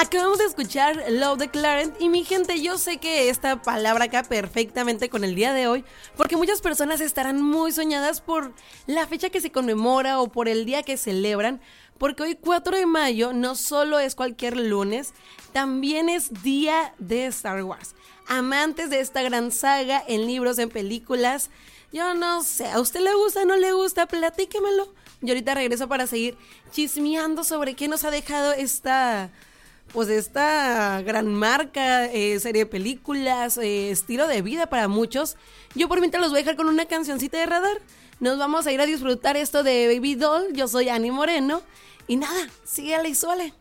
Acabamos de escuchar Love de Clarent y mi gente, yo sé que esta palabra acá perfectamente con el día de hoy, porque muchas personas estarán muy soñadas por la fecha que se conmemora o por el día que celebran, porque hoy 4 de mayo no solo es cualquier lunes, también es día de Star Wars. Amantes de esta gran saga en libros, en películas, yo no sé, ¿a usted le gusta, no le gusta? Platíquemelo. Y ahorita regreso para seguir chismeando sobre qué nos ha dejado esta gran marca, serie de películas, estilo de vida para muchos. Yo por mientras los voy a dejar con una cancioncita de Radar. Nos vamos a ir a disfrutar esto de Baby Doll. Yo soy Ani Moreno. Y nada, síguele y suele.